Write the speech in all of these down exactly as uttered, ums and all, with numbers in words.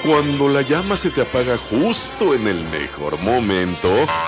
Cuando la llama se te apaga justo en el mejor momento,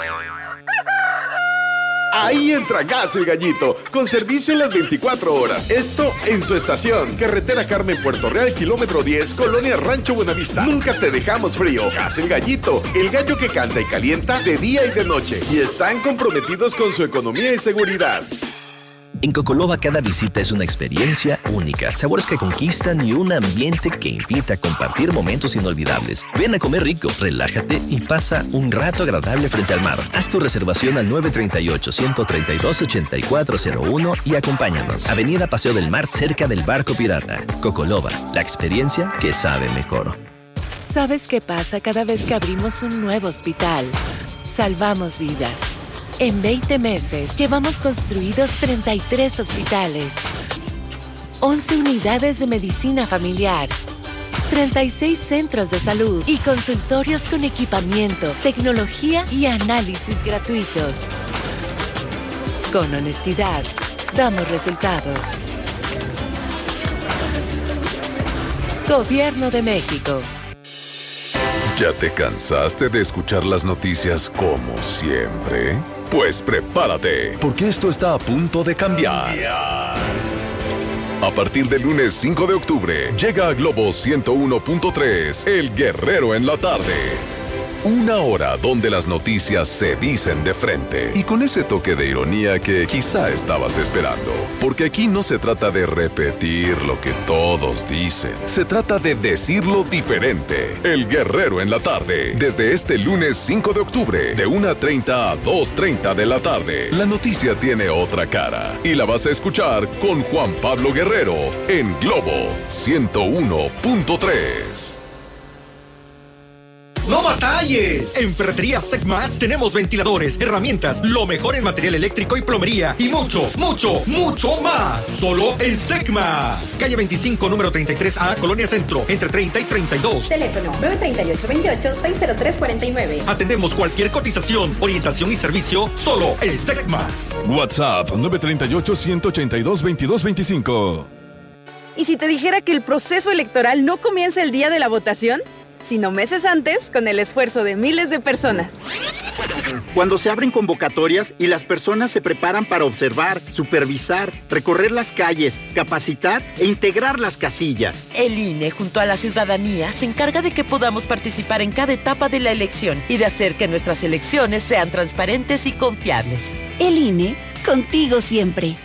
ahí entra Gas El Gallito, con servicio en las veinticuatro horas. Esto en su estación. Carretera Carmen, Puerto Real, kilómetro diez, Colonia Rancho Buenavista. Nunca te dejamos frío. Gas El Gallito, el gallo que canta y calienta de día y de noche. Y están comprometidos con su economía y seguridad. En Cocoloba cada visita es una experiencia única, sabores que conquistan y un ambiente que invita a compartir momentos inolvidables. Ven a comer rico, relájate y pasa un rato agradable frente al mar. Haz tu reservación al nueve tres ocho, uno tres dos, ocho cuatro cero uno y acompáñanos. Avenida Paseo del Mar, cerca del Barco Pirata. Cocoloba, la experiencia que sabe mejor. ¿Sabes qué pasa cada vez que abrimos un nuevo hospital? Salvamos vidas. En veinte meses, llevamos construidos treinta y tres hospitales, once unidades de medicina familiar, treinta y seis centros de salud y consultorios con equipamiento, tecnología y análisis gratuitos. Con honestidad, damos resultados. Gobierno de México. ¿Ya te cansaste de escuchar las noticias como siempre? Pues prepárate, porque esto está a punto de cambiar. A partir del lunes cinco de octubre, llega a Globo ciento uno punto tres, El Guerrero en la tarde. Una hora donde las noticias se dicen de frente y con ese toque de ironía que quizá estabas esperando. Porque aquí no se trata de repetir lo que todos dicen, se trata de decirlo diferente. El Guerrero en la tarde, desde este lunes cinco de octubre, de una treinta a dos treinta de la tarde. La noticia tiene otra cara y la vas a escuchar con Juan Pablo Guerrero en Globo ciento uno punto tres. ¡No batalles! En Ferretería Secmax tenemos ventiladores, herramientas, lo mejor en material eléctrico y plomería y mucho, mucho, mucho más. Solo en Secmax. Calle veinticinco, número treinta y tres A, Colonia Centro, entre treinta y treinta y dos. Teléfono nueve tres ocho, dos ocho, seis cero tres cuatro nueve. Atendemos cualquier cotización, orientación y servicio solo en Secmax. WhatsApp nueve tres ocho, uno ocho dos, veintidós veinticinco. ¿Y si te dijera que el proceso electoral no comienza el día de la votación, sino meses antes, con el esfuerzo de miles de personas? Cuando se abren convocatorias y las personas se preparan para observar, supervisar, recorrer las calles, capacitar e integrar las casillas. El I N E, junto a la ciudadanía, se encarga de que podamos participar en cada etapa de la elección y de hacer que nuestras elecciones sean transparentes y confiables. El I N E, contigo siempre.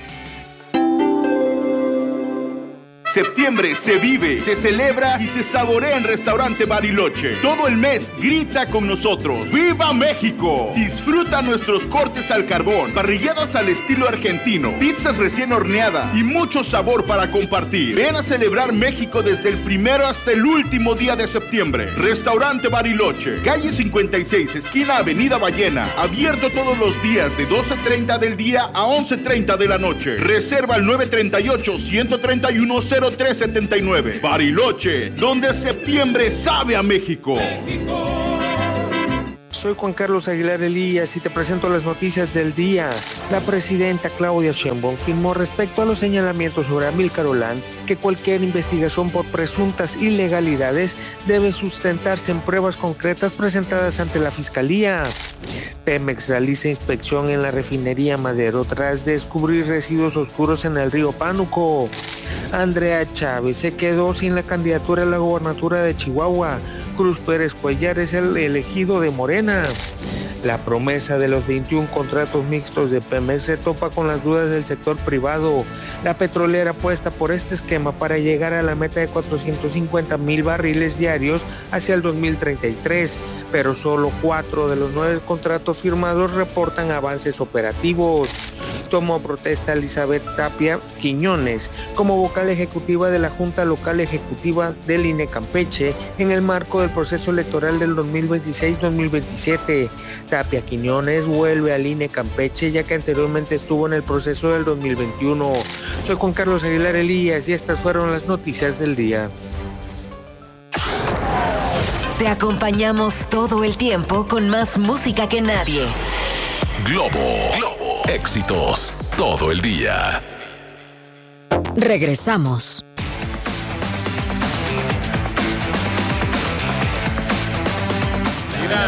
Septiembre se vive, se celebra y se saborea en Restaurante Bariloche. Todo el mes grita con nosotros. ¡Viva México! Disfruta nuestros cortes al carbón, parrilladas al estilo argentino, pizzas recién horneadas y mucho sabor para compartir. Ven a celebrar México desde el primero hasta el último día de septiembre. Restaurante Bariloche, calle cincuenta y seis, esquina Avenida Ballena. Abierto todos los días de doce treinta del día a once treinta de la noche. Reserva al nueve tres ocho, uno tres uno, cero tres siete nueve. Bariloche, donde septiembre sabe a México. México. Soy Juan Carlos Aguilar Elías y te presento las noticias del día. La presidenta Claudia Sheinbaum afirmó respecto a los señalamientos sobre Amílcar Olán que cualquier investigación por presuntas ilegalidades debe sustentarse en pruebas concretas presentadas ante la Fiscalía. Pemex realiza inspección en la refinería Madero tras descubrir residuos oscuros en el río Pánuco. Andrea Chávez se quedó sin la candidatura a la gobernatura de Chihuahua. Cruz Pérez Cuellar es el elegido de Morena. La promesa de los veintiún contratos mixtos de Pemex se topa con las dudas del sector privado. La petrolera apuesta por este esquema para llegar a la meta de cuatrocientos cincuenta mil barriles diarios hacia el dos mil treinta y tres, pero solo cuatro de los nueve contratos firmados reportan avances operativos. Tomó protesta Elizabeth Tapia Quiñones como vocal ejecutiva de la Junta Local Ejecutiva del I N E Campeche en el marco del proceso electoral del dos mil veintiséis dos mil veintisiete. Tapia Quiñones vuelve al I N E Campeche ya que anteriormente estuvo en el proceso del dos mil veintiuno. Soy Juan Carlos Aguilar Elías y estas fueron las noticias del día. Te acompañamos todo el tiempo con más música que nadie. Globo, Globo, éxitos todo el día. Regresamos.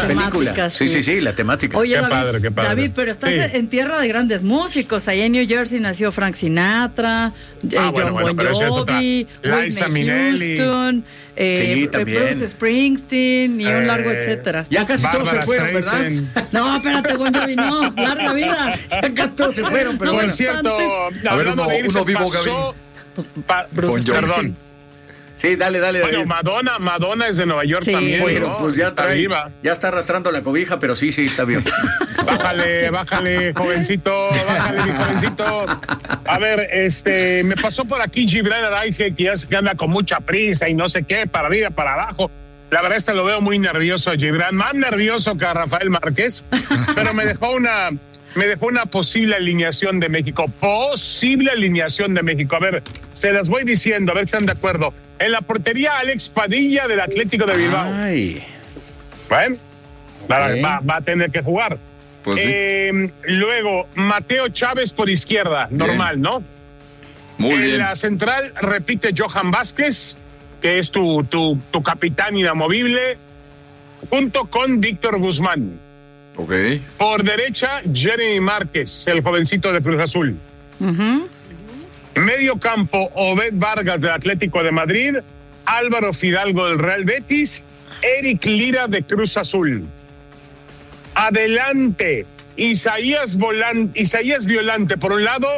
película. Sí, sí, sí, la temática. Oye, qué David, padre, qué padre. David, pero estás Sí. en tierra de grandes músicos. Ahí en New Jersey nació Frank Sinatra, eh, Ah, John bueno, bueno, Bon pero ese es otra. Jovi, Liza Whitney Minnelli. Houston, eh, Sí, eh, también. Bruce Springsteen y un Eh, largo etcétera. ya casi todos se Bárbara fueron, ¿verdad? Streisand. No, espérate, Bon Jovi, no. Larga vida. Ya casi todos se fueron, pero No me Por cierto, espantes. A ver, hablando uno- de irse, uno vivo, pasó- pa- Bon Jovi. perdón. Sí, dale, dale, Bueno, David. Madonna, Madonna es de Nueva York Sí. también. Bueno, ¿no? pues ya está trae, viva. ya está arrastrando la cobija, pero sí, sí, está bien. Bájale, bájale, jovencito, bájale, mi jovencito. A ver, este, me pasó por aquí Gibran Araige, que ya se- que anda con mucha prisa y no sé qué, para arriba, para abajo. La verdad, este lo veo muy nervioso a Gibran, más nervioso que a Rafael Márquez, pero me dejó una, me dejó una posible alineación de México, posible alineación de México. A ver, se las voy diciendo, a ver si están de acuerdo. En la portería, Alex Padilla del Atlético de Bilbao. Ay. Bueno, va, Ok. va- va a tener que jugar. Pues sí. Eh, luego, Mateo Chávez por izquierda, normal, ¿no? Muy en bien. la central repite Johan Vázquez, que es tu, tu, tu capitán inamovible, junto con Víctor Guzmán. Ok. Por derecha, Jeremy Márquez, el jovencito de Cruz Azul. Ujú. Medio campo, Obed Vargas del Atlético de Madrid, Álvaro Fidalgo del Real Betis, Eric Lira de Cruz Azul. Adelante, Isaías, Volan- Isaías Violante por un lado,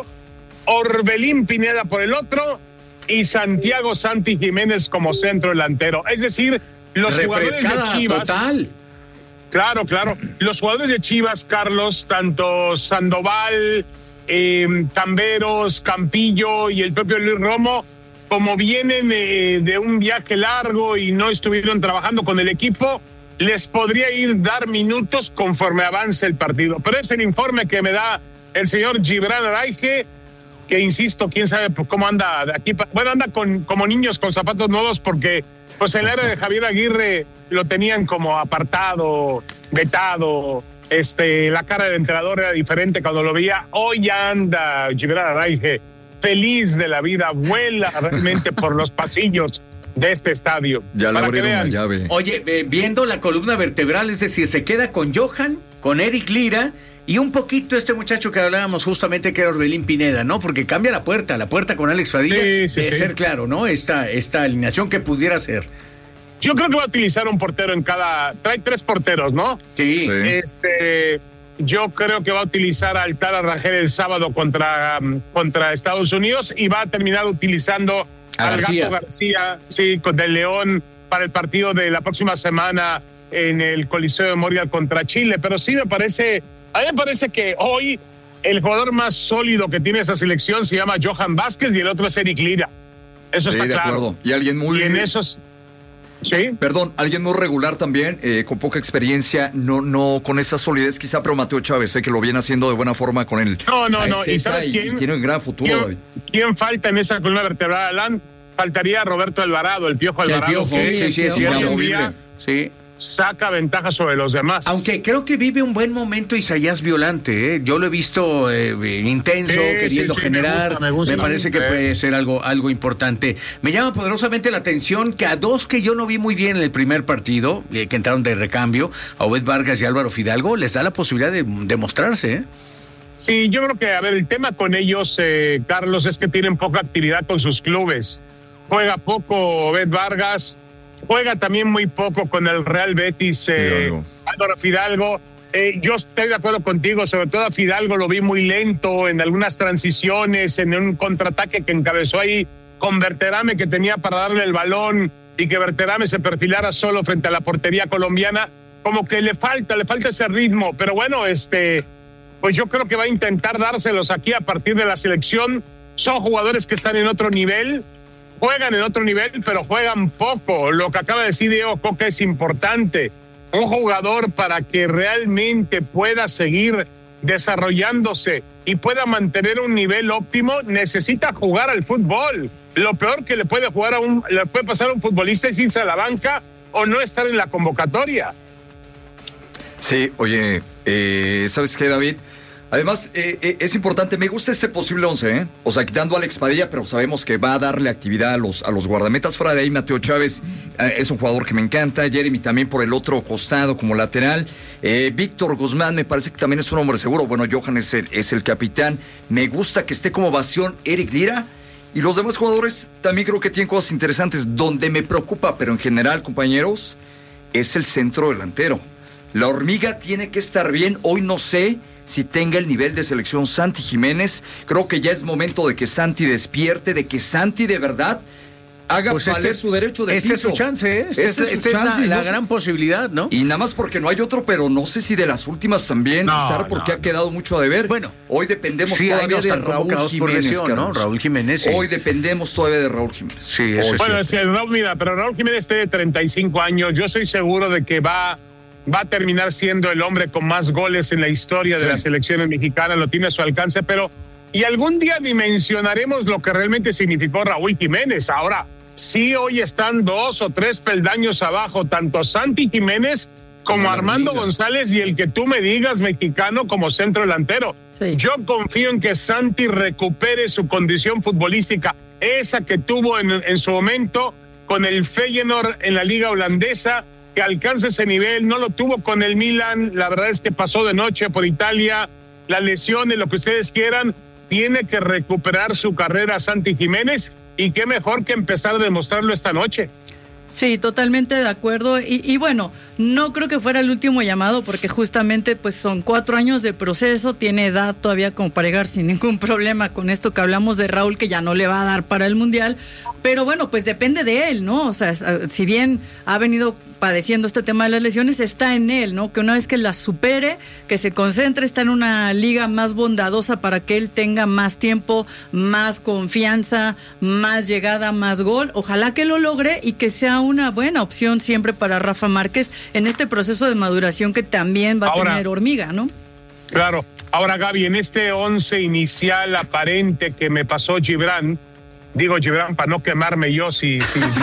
Orbelín Pineda por el otro y Santiago Santi Jiménez como centro delantero. Es decir, los jugadores de Refrescada Chivas... total. Claro, claro. Los jugadores de Chivas, Carlos, tanto Sandoval, eh, Camberos, Campillo y el propio Luis Romo, como vienen eh, de un viaje largo y no estuvieron trabajando con el equipo, les podría ir dar minutos conforme avance el partido. Pero es el informe que me da el señor Gibran Araige, que insisto, quién sabe cómo anda de aquí. pa- Bueno, anda con, como niños con zapatos nuevos porque pues el área de Javier Aguirre lo tenían como apartado, vetado. Este, la cara del entrenador era diferente cuando lo veía. Hoy ya anda Gibran Araige feliz de la vida, vuela realmente por los pasillos de este estadio. Ya le Para que abrieron la vean. llave. Oye, eh, viendo la columna vertebral, es decir, se queda con Johan, con Eric Lira y un poquito este muchacho que hablábamos justamente que era Orbelín Pineda, ¿no? Porque cambia la puerta, la puerta con Alex Padilla, Sí, sí, de sí. ser claro, ¿no? Esta, esta alineación que pudiera ser. Yo creo que va a utilizar un portero en cada. Trae tres porteros, ¿no? Sí. Sí. Este, yo creo que va a utilizar al Tala Rangel el sábado contra, um, contra Estados Unidos y va a terminar utilizando A al García. Gato García, sí, con del León para el partido de la próxima semana en el Coliseo de Moria contra Chile. Pero sí me parece, a mí me parece que hoy el jugador más sólido que tiene esa selección se llama Johan Vázquez y el otro es Eric Lira. Eso Sí, está de claro. acuerdo. Y alguien muy... Y en esos, sí. Perdón, alguien muy regular también, eh, con poca experiencia, no no con esa solidez quizá, pero Mateo Chávez, sé que lo viene haciendo de buena forma con el No, no, no. A Z ¿Y sabes quién? y tiene un gran futuro, David. ¿Quién, quién falta en esa columna vertebral, Alan? Faltaría Roberto Alvarado, el Piojo El Alvarado. Piojo, que sí, sí, es hoy cierto. en día Sí. saca ventaja sobre los demás. Aunque creo que vive un buen momento Isaías Violante, ¿eh? Yo lo he visto eh, intenso, Sí, queriendo sí, sí, me generar. gusta, me gusta. parece que Sí. puede ser algo, algo importante. Me llama poderosamente la atención que a dos que yo no vi muy bien en el primer partido, eh, que entraron de recambio, a Obed Vargas y Álvaro Fidalgo, les da la posibilidad de, de mostrarse, ¿eh? Sí, yo creo que, a ver, el tema con ellos, eh, Carlos, es que tienen poca actividad con sus clubes. Juega poco Obed Vargas, juega también muy poco con el Real Betis, eh, Fidalgo. Álvaro Fidalgo. Eh, yo estoy de acuerdo contigo, sobre todo a Fidalgo lo vi muy lento en algunas transiciones, en un contraataque que encabezó ahí con Berterame, que tenía para darle el balón y que Berterame se perfilara solo frente a la portería colombiana. Como que le falta, le falta ese ritmo, pero bueno, este, pues yo creo que va a intentar dárselos aquí a partir de la selección. Son jugadores que están en otro nivel, juegan en otro nivel, pero juegan poco. Lo que acaba de decir Diego Coca es importante. Un jugador para que realmente pueda seguir desarrollándose y pueda mantener un nivel óptimo, necesita jugar al fútbol. Lo peor que le puede jugar a un, le puede pasar a un futbolista es irse a la banca o no estar en la convocatoria. Sí, oye, eh, ¿sabes qué, David? Además, eh, eh, es importante, me gusta este posible once, ¿eh? O sea, quitando a Alex Padilla, pero sabemos que va a darle actividad a los, a los guardametas. Fuera de ahí, Mateo Chávez eh, es un jugador que me encanta. Jeremy también por el otro costado como lateral. Eh, Víctor Guzmán me parece que también es un hombre seguro. Bueno, Johan es el, es el capitán. Me gusta que esté como ovación Eric Lira. Y los demás jugadores también creo que tienen cosas interesantes. Donde me preocupa, pero en general, compañeros, es el centro delantero. La hormiga tiene que estar bien. Hoy no sé si tenga el nivel de selección Santi Jiménez. Creo que ya es momento de que Santi despierte, de que Santi de verdad haga pues valer este, su derecho de este piso. Es su chance, ¿eh? Este, este es, es, este su chance, es la, la no gran sé, posibilidad, ¿no? Y nada más porque no hay otro, pero no sé si de las últimas también, no, César, porque no, ha quedado mucho a deber. Bueno, hoy dependemos sí, todavía no de Raúl Jiménez, lesión, ¿no? Raúl Jiménez, sí. Hoy dependemos todavía de Raúl Jiménez. Sí, eso hoy, bueno, es que Raúl, mira, pero Raúl Jiménez tiene treinta y cinco años. Yo estoy seguro de que va... va a terminar siendo el hombre con más goles en la historia de sí. las selecciones mexicanas, lo tiene a su alcance, pero y algún día dimensionaremos lo que realmente significó Raúl Jiménez. Ahora, sí hoy están dos o tres peldaños abajo, tanto Santi Jiménez como Armando González y el que tú me digas mexicano como centro delantero. Sí. Yo confío en que Santi recupere su condición futbolística, esa que tuvo en, en su momento con el Feyenoord en la liga holandesa, que alcance ese nivel. No lo tuvo con el Milan, la verdad es que pasó de noche por Italia, la lesión de lo que ustedes quieran. Tiene que recuperar su carrera Santi Jiménez, y qué mejor que empezar a demostrarlo esta noche. Sí, totalmente de acuerdo. Y, y bueno, no creo que fuera el último llamado, porque justamente pues son cuatro años de proceso, tiene edad todavía como para llegar sin ningún problema con esto que hablamos de Raúl, que ya no le va a dar para el Mundial, pero bueno, pues depende de él, ¿no? O sea, si bien ha venido padeciendo este tema de las lesiones, está en él, ¿no? Que una vez que las supere, que se concentre, está en una liga más bondadosa para que él tenga más tiempo, más confianza, más llegada, más gol. Ojalá que lo logre y que sea una buena opción siempre para Rafa Márquez en este proceso de maduración que también va ahora, a tener hormiga, ¿no? Claro. Ahora, Gaby, en este once inicial aparente que me pasó Gibran, digo Gibran para no quemarme yo, si, si, si,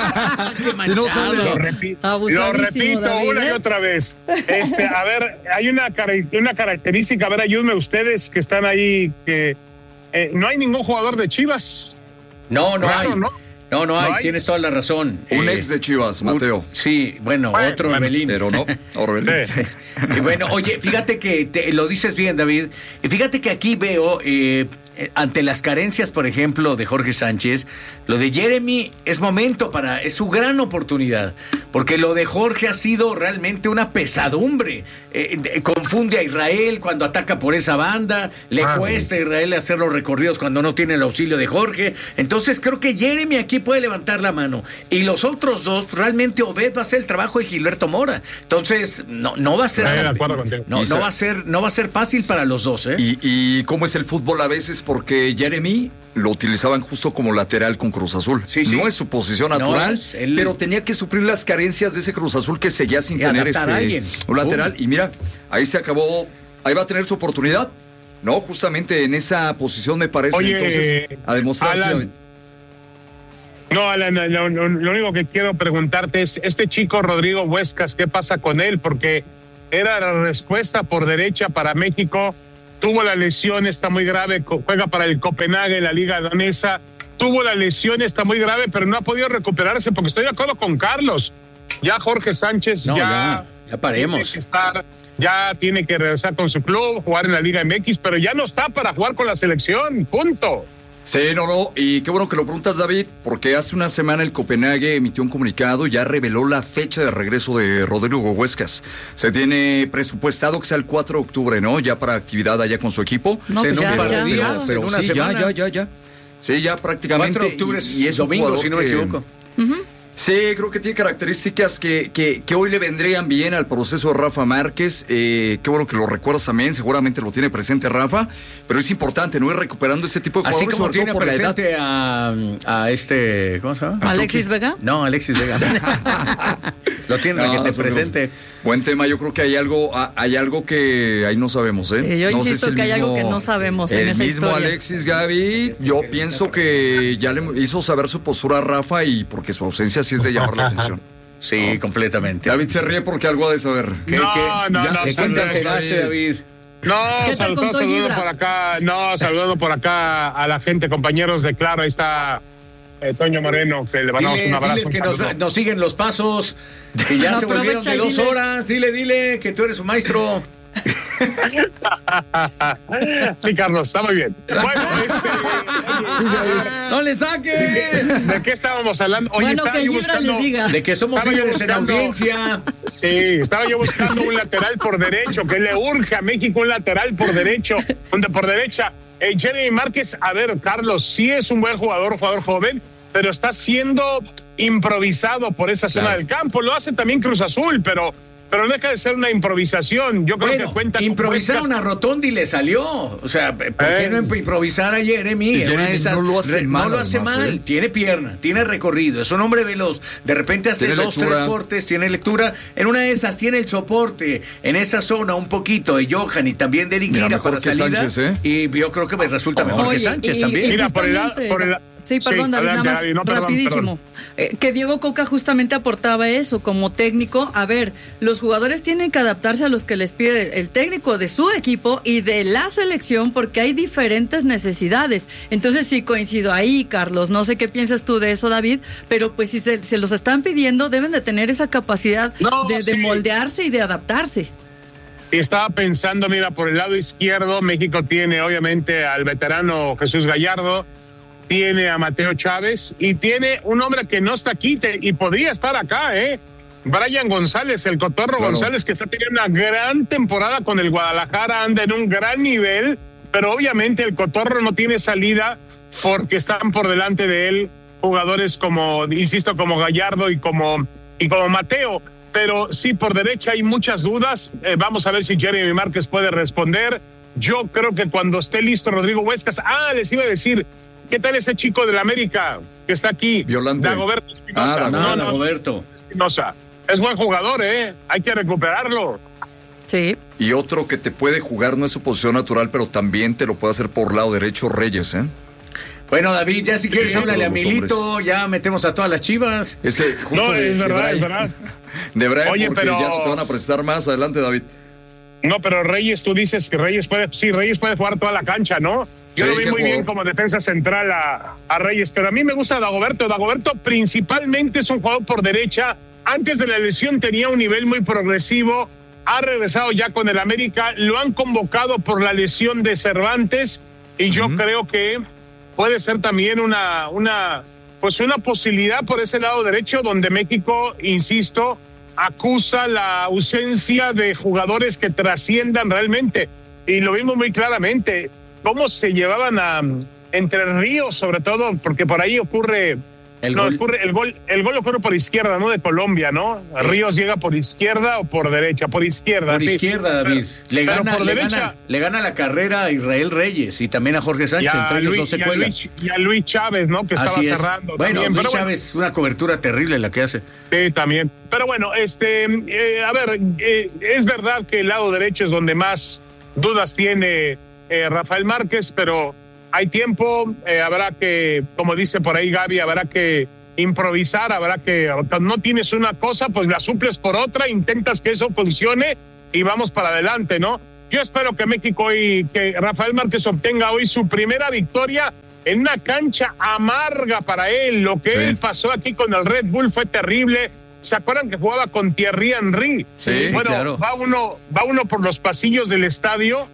si no sale, lo, repi lo repito David, una ¿eh? y otra vez. Este, a ver, hay una, una característica, a ver, ayúdenme ustedes que están ahí, que eh, no hay ningún jugador de Chivas. No, no claro, hay. ¿no? No, no hay, ¿No hay? Tienes toda la razón. Un eh, ex de Chivas, Mateo. Un, sí, bueno, bueno otro bueno, Orbelín. Pero no, Orbelín. Sí. Y bueno, oye, fíjate que te, lo dices bien, David. Y fíjate que aquí veo, eh, ante las carencias, por ejemplo, de Jorge Sánchez, lo de Jeremy es momento para, es su gran oportunidad, porque lo de Jorge ha sido realmente una pesadumbre. Eh, confunde a Israel cuando ataca por esa banda, le ah, cuesta a Israel hacer los recorridos cuando no tiene el auxilio de Jorge. Entonces creo que Jeremy aquí puede levantar la mano. Y los otros dos, realmente Obed va a hacer el trabajo de Gilberto Mora. Entonces, no, no va a ser... De acuerdo contigo. No, no va a ser, no va a ser fácil para los dos, ¿eh? Y, y cómo es el fútbol a veces, porque Jeremy lo utilizaban justo como lateral con Cruz Azul. Sí, sí. No es su posición natural, no, él... pero tenía que suplir las carencias de ese Cruz Azul que seguía sin y tener este un lateral. Uh. Y mira, ahí se acabó, ahí va a tener su oportunidad, ¿no? Justamente en esa posición me parece. Oye, entonces a demostrarse. Alan, no, Alan, lo, lo, lo único que quiero preguntarte es, este chico Rodrigo Huescas, ¿qué pasa con él? Porque era la respuesta por derecha para México. Tuvo la lesión, está muy grave, juega para el Copenhague, la liga danesa. Tuvo la lesión, está muy grave, pero no ha podido recuperarse, porque estoy de acuerdo con Carlos. Ya Jorge Sánchez, no, ya, ya, ya paremos. Tiene que estar, ya tiene que regresar con su club, jugar en la Liga M X, pero ya no está para jugar con la selección, punto. Sí, no, no, y qué bueno que lo preguntas, David, porque hace una semana el Copenhague emitió un comunicado, ya reveló la fecha de regreso de Rodrigo Huescas. Se tiene presupuestado que sea el cuatro de octubre, ¿no? Ya para actividad allá con su equipo. No, pues ya, pero, ya, pero, ya, pero una sí, semana. ya, ya, ya, ya. Sí, ya prácticamente. cuatro de octubre es y, y es domingo, si no me que, equivoco. Uh-huh. Sí, creo que tiene características que, que, que hoy le vendrían bien al proceso de Rafa Márquez. Eh, qué bueno que lo recuerdas también, seguramente lo tiene presente Rafa, pero es importante, ¿no? Ir recuperando ese tipo de jugadores. Así como sobre tiene todo por presente a, a este, ¿cómo se llama? ¿Alexis Vega? No, Alexis Vega. Lo tiene no, que te presente. Buen tema, yo creo que hay algo, hay algo que ahí no sabemos, ¿eh? Sí, yo no insisto sé si que hay mismo, algo que no sabemos en el esa mismo historia. Alexis, Gaby, yo pienso que ya le hizo saber su postura a Rafa, y porque su ausencia sí es de llamar la atención. Sí, no, completamente. David se ríe porque algo ha de saber. ¿Qué, no, qué, no, ya, no. ¿De qué te enteraste, David? No, sal, saludando Gibra? por acá, no, saludando por acá a la gente, compañeros de Claro, ahí está eh, Toño Moreno, que le mandamos diles, un abrazo. Diles que nos, nos siguen los pasos, que ya no, se volvieron de dos diles. horas, dile, dile, que tú eres su maestro. Sí, Carlos, está muy bien. Bueno, este, no le saques. ¿De qué estábamos hablando? Oye, bueno, estaba yo buscando de que somos líderes en audiencia. Sí, estaba yo buscando un lateral por derecho, que le urge a México un lateral por derecho, un de por derecha. Eh, Jeremy Márquez, a ver, Carlos, sí es un buen jugador, jugador joven, pero está siendo improvisado por esa zona claro. del campo. Lo hace también Cruz Azul, pero Pero no deja de ser una improvisación. Yo creo bueno, que cuenta improvisaron a Rotondi y le salió. O sea, ¿por qué eh. no improvisar a Jeremy? Jeremy esas, no lo hace re, mal. No lo hace además, mal. ¿eh? Tiene pierna, tiene recorrido. Es un hombre veloz. De repente hace tiene dos, lectura. tres cortes, tiene lectura. En una de esas tiene el soporte. En esa zona un poquito de Johan y también de Eriquira para salida. Sánchez, ¿eh? Y yo creo que me resulta oh, mejor oye, que Sánchez y, también. Mira, por el, por el Sí, perdón, sí, David, adelante, nada más David, no, perdón, rapidísimo. Perdón. Eh, que Diego Coca justamente aportaba eso como técnico. A ver, los jugadores tienen que adaptarse a los que les pide el técnico de su equipo y de la selección porque hay diferentes necesidades. Entonces sí coincido ahí, Carlos. No sé qué piensas tú de eso, David, pero pues si se, se los están pidiendo, deben de tener esa capacidad no, de, sí. de moldearse y de adaptarse. Estaba pensando, mira, por el lado izquierdo, México tiene obviamente al veterano Jesús Gallardo, tiene a Mateo Chávez y tiene un hombre que no está aquí te, y podría estar acá, ¿eh? Brian González, el Cotorro claro. González, que está teniendo una gran temporada con el Guadalajara, anda en un gran nivel, pero obviamente el Cotorro no tiene salida porque están por delante de él jugadores como, insisto, como Gallardo y como, y como Mateo. Pero sí, por derecha hay muchas dudas. Eh, vamos a ver si Jeremy Márquez puede responder. Yo creo que cuando esté listo Rodrigo Huescas, ah, les iba a decir, ¿qué tal ese chico del América que está aquí? Violante. Dagoberto Espinosa. Ah, no, no, Dagoberto. Espinosa. Es buen jugador, ¿eh? Hay que recuperarlo. Sí. Y otro que te puede jugar, no es su posición natural, pero también te lo puede hacer por lado derecho, Reyes, ¿eh? Bueno, David, ya si quieres sí, háblale a Milito, ya metemos a todas las Chivas. Es que justo no, de, es verdad, de Bray, es verdad. De Bray, Oye, porque pero... ya no te van a prestar más. Adelante, David. No, pero Reyes, tú dices que Reyes puede, sí, Reyes puede jugar toda la cancha, ¿no? Yo sí, lo vi muy jugador. bien como defensa central a, a Reyes, pero a mí me gusta Dagoberto. Dagoberto principalmente es un jugador por derecha. Antes de la lesión tenía un nivel muy progresivo. Ha regresado ya con el América. Lo han convocado por la lesión de Cervantes y yo uh-huh. creo que puede ser también una, una, pues una posibilidad por ese lado derecho donde México, insisto, acusa la ausencia de jugadores que trasciendan realmente. Y lo vimos muy claramente. Cómo se llevaban a Entre Ríos, sobre todo, porque por ahí ocurre el, no, gol. ocurre el gol. El gol ocurre por izquierda, ¿no? De Colombia, ¿no? Sí. Ríos llega por izquierda o por derecha, por izquierda. Por sí. izquierda, David. Pero, le, gana, por le, derecha, gana, le gana la carrera a Israel Reyes y también a Jorge Sánchez. Entre ellos no se y, a cuela. Luis, y a Luis Chávez, ¿no? Que estaba Así cerrando. Bueno, también. Luis Pero Chávez, bueno, una cobertura terrible la que hace. Sí, también. Pero bueno, este, eh, a ver, eh, es verdad que el lado derecho es donde más dudas tiene eh, Rafael Márquez, pero hay tiempo, eh, habrá que, como dice por ahí Gaby, habrá que improvisar, habrá que, no tienes una cosa, pues la suples por otra, intentas que eso funcione y vamos para adelante, ¿no? Yo espero que México y que Rafael Márquez obtenga hoy su primera victoria en una cancha amarga para él. Lo que sí. él pasó aquí con el Red Bull fue terrible. ¿Se acuerdan que jugaba con Thierry Henry? Sí, bueno, claro. va uno, va uno por los pasillos del estadio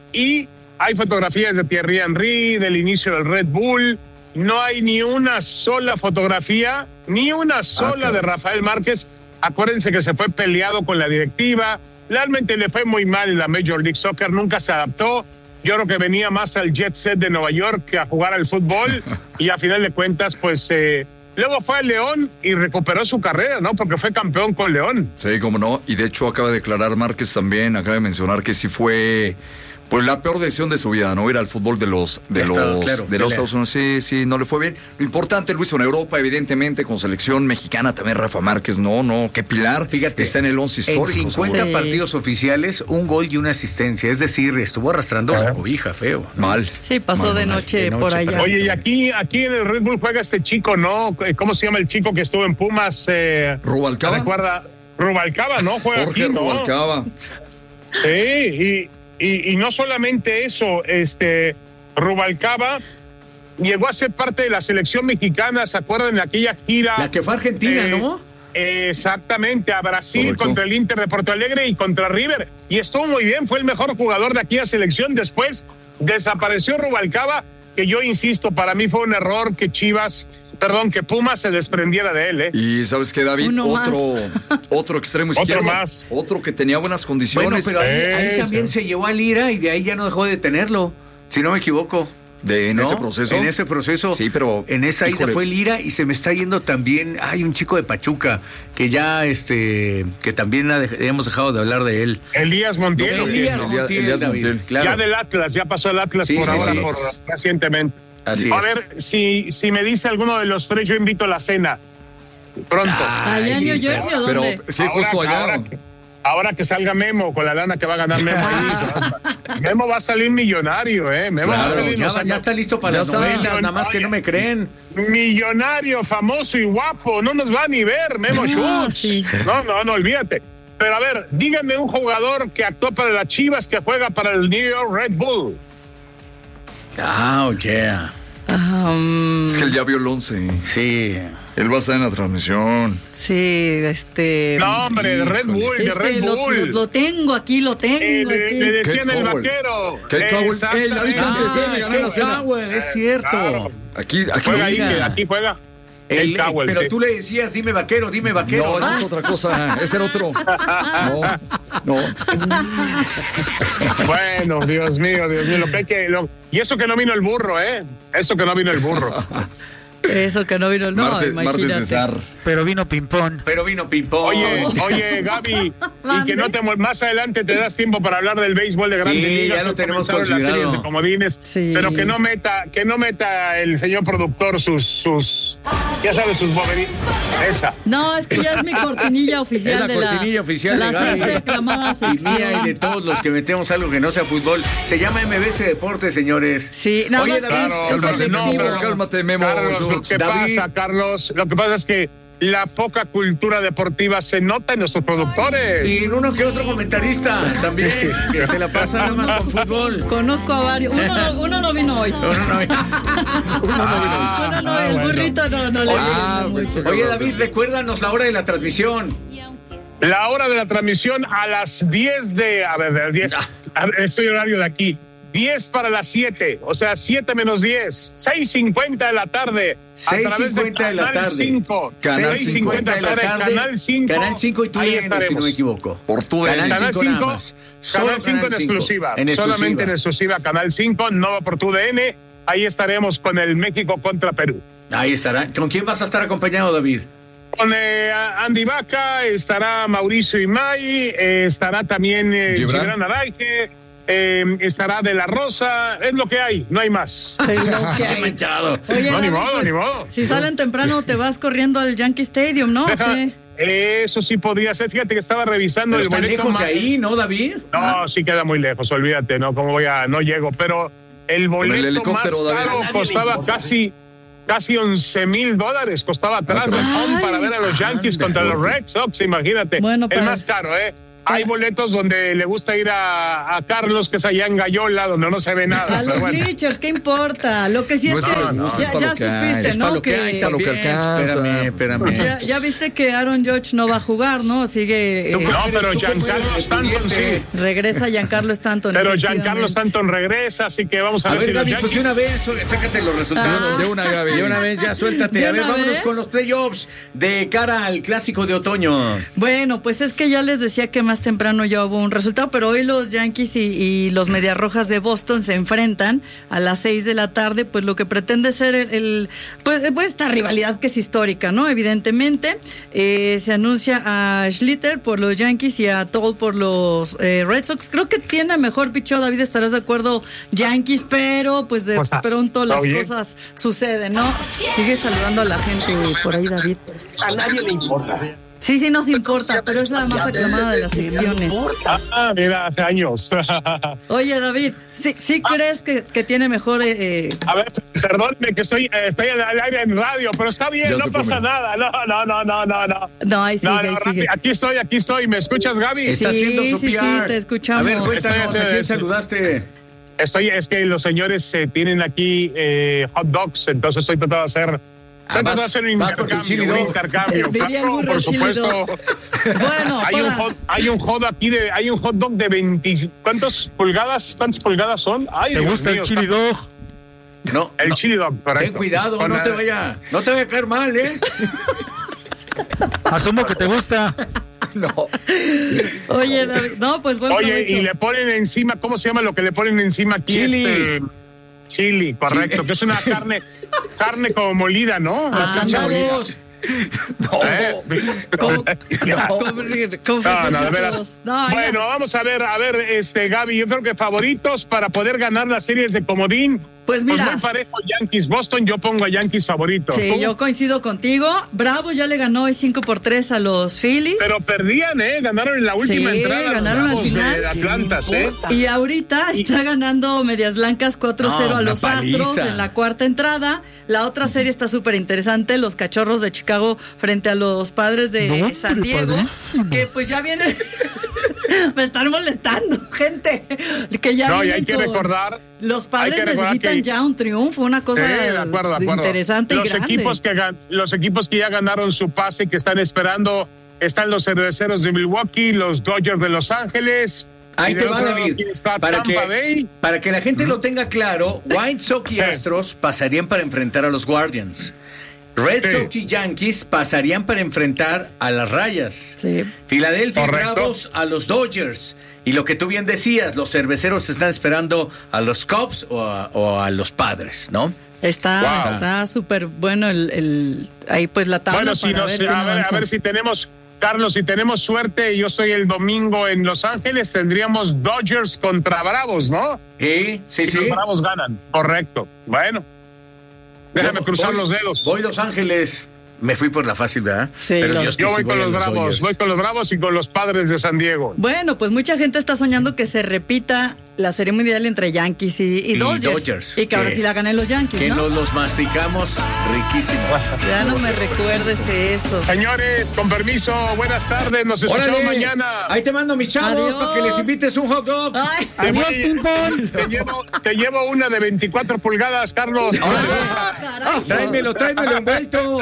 y hay fotografías de Thierry Henry, del inicio del Red Bull. No hay ni una sola fotografía, ni una sola ah, de Rafael Márquez. Acuérdense que se fue peleado con la directiva. Realmente le fue muy mal en la Major League Soccer, nunca se adaptó. Yo creo que venía más al jet set de Nueva York que a jugar al fútbol. Y a final de cuentas, pues... Eh, luego fue al León y recuperó su carrera, ¿no? Porque fue campeón con León. Sí, cómo no. Y de hecho acaba de declarar Márquez también, acaba de mencionar que sí fue... Pues la peor decisión de su vida, ¿no? Ir al fútbol de los de los, está, claro, de los Estados Unidos. Sí, sí, no le fue bien. Lo importante, lo hizo en Europa, evidentemente, con selección mexicana también, Rafa Márquez. No, no, qué pilar. Fíjate, está en el once histórico. En cincuenta sí. partidos oficiales, un gol y una asistencia. Es decir, estuvo arrastrando claro. la cobija, feo. ¿no? Mal. Sí, pasó mal, de, mal, noche de por noche allá. Oye, y aquí, aquí en el Red Bull juega este chico, ¿no? ¿Cómo se llama el chico que estuvo en Pumas? Eh, Rubalcaba. ¿Recuerda? Rubalcaba, ¿no? Juega Jorge aquí, ¿no? Rubalcaba. Sí, y... y, y no solamente eso, este Rubalcaba llegó a ser parte de la selección mexicana, ¿se acuerdan de aquella gira? La que fue a Argentina, eh, ¿no? Exactamente, a Brasil. Correcto. Contra el Inter de Porto Alegre y contra River. Y estuvo muy bien, fue el mejor jugador de aquella selección. Después desapareció Rubalcaba, que yo insisto, para mí fue un error que Chivas, perdón, que Pumas se desprendiera de él. ¿eh? Y ¿sabes qué, David? Uno otro otro extremo izquierdo. Otro más. Otro que tenía buenas condiciones. Bueno, pero ahí, ahí también se llevó a Lira y de ahí ya no dejó de tenerlo, si no me equivoco. De, ¿En ¿No? ese proceso? En ese proceso. Sí, pero... En esa ida híjole. fue Lira y se me está yendo también... Hay un chico de Pachuca que ya, este... Que también ha dej- hemos dejado de hablar de él. Elías Montiel. Elías no, Montiel, Elías David, Montiel. claro. Ya del Atlas, ya pasó el Atlas Sí, por sí, ahora, sí. por recientemente. Así a es. ver, si, si me dice alguno de los tres, yo invito a la cena. Pronto. ¿Allá en New Jersey o dónde? Pero sí, justo allá. Ahora que, ahora que salga Memo con la lana que va a ganar Memo ahí. Memo va a salir millonario, ¿eh? Memo Claro, va a salir, ya, o sea, ya está listo para ya las está. novelas, nada más que no me creen. Millonario, famoso y guapo, no nos va a ni ver, Memo Ah, Schultz. sí. No, no, no, olvídate. Pero a ver, díganme un jugador que actuó para las Chivas que juega para el New York Red Bull. Ah, oh, yeah. Um, Es que él ya vio el once. Sí. Él va a estar en la transmisión. sí, este... No, hombre, de Red Bull, de Este, Red lo, Bull. lo- lo tengo aquí, lo tengo Eh, le, aquí. le decían Kate el Cowell. vaquero. Kate Cowell. Ey, la vi que Exactamente. empecé, me gané la cena. Cowell, es cierto. Claro. Aquí, aquí Juega lo ahí, diga. que aquí juega. El- Kate Cowell, pero sí. tú le decías, dime vaquero, dime vaquero. No, esa es otra cosa. Ese era otro. No, no. Bueno, Dios mío, Dios mío, lo que hay que... lo- Y eso que no vino el burro, ¿eh? Eso que no vino el burro. Eso que no vino, no, Martes, martes imagínate. de zar. Pero vino ping-pong. Pero vino ping-pong. Oye, oye, Gaby, y que no te mol- más adelante te das tiempo para hablar del béisbol de Grandes Sí, Ligas. ya lo Hoy tenemos comenzaron las considerado. series de comodines, Sí. pero que no meta, que no meta el señor productor sus, sus, ya sabes, sus boberitas. Esa. No, es que ya es mi cortinilla oficial Es la de cortinilla la, oficial la de Gaby. siempre aclamada Y mía y sección. de todos los que metemos algo que no sea fútbol. Se llama M B C Deportes, señores. Sí, nada Oye, más David, que Claro, es, es Cálmate, no, efectivo. pero cálmate, Memo. Carlos, lo Schultz. que David. pasa, Carlos, lo que pasa es que la poca cultura deportiva se nota en nuestros productores. Y en uno que otro comentarista también, que se la pasa nada más con fútbol. Conozco a varios. Uno, no- uno no vino hoy. No, no, no. Uno no, el burrito no, no le Ah, vino bueno. mucho. Oye, David, recuérdanos la hora de la transmisión. La hora de la transmisión a las diez de... A ver, de las diez. A ver, estoy horario de aquí. diez para las siete. O sea, siete menos diez. seis cincuenta de la tarde. seis cincuenta de la tarde. cinco. Canal seis cincuenta de la tarde. Canal cinco. Canal cinco y tú Ahí si no estaremos. me equivoco. Por tu Canal Canal cinco nada cinco, más. Solo Canal cinco en Canal cinco. exclusiva. En exclusiva. Solamente en exclusiva. Canal cinco, no va por tu D N. Ahí estaremos con el México contra Perú. Ahí estará. ¿Con quién vas a estar acompañado, David? Con eh, Andy Vaca, estará Mauricio Imay, eh, estará también eh, Gibran. Gibran Araige, eh, estará De La Rosa, es lo que hay, no hay más. Es lo que Qué hay. manchado. Oye, No, ni David, modo, pues, ni modo. si salen temprano te vas corriendo al Yankee Stadium, ¿no? Deja- ¿Qué? Eso sí podría ser, fíjate que estaba revisando Pero el está boleto lejos de más- ahí, ¿no, David? No, sí queda muy lejos, olvídate, no, cómo voy a, no llego, pero el boleto helicóptero, más David. caro A nadie costaba casi, casi once mil dólares, costaba atrás del home para ver a los Yankees contra los Red Sox, imagínate. Bueno, el para- más caro, ¿eh? Hay boletos donde le gusta ir a, a Carlos, que es allá en Gallola, donde no se ve nada. A pero los bueno. bleachers, ¿qué importa? Lo que sí No es es que para no, gusto, es ya, para ya lo que hay. supiste, Es para ¿no? lo que hay, Que para lo que también. alcanza. Espérame, espérame. ya, ya viste que Aaron Judge no va a jugar, ¿no? Sigue... Tú eh, No, pero ¿Tú cómo Giancarlo eres Stanton sí. estudiante? regresa Giancarlo Stanton. Pero efectivamente. Giancarlo Stanton regresa, así que vamos a, A ver, ver, si los Gaby, pues de Yankees... una vez, sácate los resultados. Ah. De una, Gaby. De una vez, ya suéltate. ¿De A ver, una vámonos vez? con los playoffs de cara al clásico de otoño. Bueno, pues es que ya les decía que más temprano ya hubo un resultado, pero hoy los Yankees y, y los Medias Rojas de Boston se enfrentan a las seis de la tarde, pues lo que pretende ser el, el- pues, pues esta rivalidad que es histórica, ¿no? Evidentemente, eh, se anuncia a Schlitter por los Yankees y a Toll por los eh, Red Sox. Creo que tiene mejor picheo, David, estarás de acuerdo, Yankees, pero pues de Cosas. pronto las Oye. cosas suceden, ¿no? Sigue saludando a la gente por ahí, David. A nadie le importa. Sí, sí nos importa, pero es la más aclamada de las secciones. Ah, mira, hace años. Oye, David, ¿sí, sí ah. crees que, que tiene mejor...? Eh... A ver, perdónme que estoy, eh, estoy al aire en radio, pero está bien, ya no pasa nada. No, no, no, no, no, no. No, ahí sigue, no, ahí no, sigue. Aquí estoy, aquí estoy. ¿Me escuchas, Gaby? Está sí, haciendo su sí, P R. Sí, te escuchamos. A ver, cuéntanos, ¿a quién saludaste? Estoy, es que los señores eh, tienen aquí eh, hot dogs, entonces estoy tratando de hacer... Ah, Vamos a hacer un intercambio, un intercambio. Claro, por supuesto. Bueno, hay, un hot, hay un hot aquí de, hay un hot dog de veinte. ¿Cuántas pulgadas? ¿Cuántas pulgadas son? Ay, ¿te Dios gusta mío, el chili dog? No, el no. chili dog, correcto. Ten cuidado, Con no la... te vaya, no te vaya a caer mal, ¿eh? Asumo que te gusta. No. Oye, David, no, pues bueno. Oye, y le ponen encima, ¿cómo se llama lo que le ponen encima aquí? Chili. Este, chili, correcto, chili. Que es una carne, carne como molida, ¿no? Ah, chavos. No, ¿Eh? ¿Cómo? No, no, no, de veras. No, bueno, ya. Vamos a ver, a ver, este Gaby, yo creo que favoritos para poder ganar las series de comodín. Pues mira, pues muy parejo Yankees Boston, yo pongo a Yankees favorito. Sí, ¿Tú? Yo coincido contigo. Bravo ya le ganó hoy cinco por tres a los Phillies. Pero perdían, ¿eh? Ganaron en la última sí, entrada. Ganaron al final. De Atlanta, ¿eh? Y ahorita y... está ganando Medias Blancas cuatro cero no, a los paliza. Astros en la cuarta entrada. La otra serie está súper interesante, los Cachorros de Chicago frente a los Padres de no, San Diego. Que pues ya vienen... Me están molestando, gente. Que ya no, y hay que recordar... Los Padres necesitan que... ya un triunfo, una cosa sí, de acuerdo, de acuerdo. interesante los y grande. Equipos que, los equipos que ya ganaron su pase, que están esperando, están los Cerveceros de Milwaukee, los Dodgers de Los Ángeles. Ahí te va, David. Para que, para que la gente uh-huh. lo tenga claro, White Sox y Astros pasarían para enfrentar a los Guardians. Red sí. Sox y Yankees pasarían para enfrentar a las Rayas. Sí. Filadelfia y Bravos a los Dodgers. Y lo que tú bien decías, los Cerveceros están esperando a los Cubs o a, o a los Padres, ¿no? Está wow. está súper bueno el, el ahí pues la tabla. Bueno, si para nos, ver a, ver, a ver si tenemos, Carlos, si tenemos suerte, yo soy el domingo en Los Ángeles, tendríamos Dodgers contra Bravos, ¿no? Sí, sí, si sí. Los Bravos ganan, correcto. Bueno, déjame yo cruzar voy, los dedos. Voy Los Ángeles. Me fui por la fácil, ¿verdad? Sí, Pero los, yo, yo voy con los, los Bravos, Dodgers. voy con los Bravos y con los Padres de San Diego. Bueno, pues mucha gente está soñando que se repita la Serie Mundial entre Yankees y, y, y Dodgers, Dodgers. Y que ahora sí la ganen los Yankees, que ¿no? nos los masticamos riquísimo. Ya no me recuerdes eso. Señores, con permiso, buenas tardes, nos escuchamos Órale, mañana. Ahí te mando mis chavos Adiós. para que les invites un hot dog. Ay, te, adiós, voy, te, llevo, te llevo una de veinticuatro pulgadas, Carlos. Ah, tráemelo, tráemelo envuelto.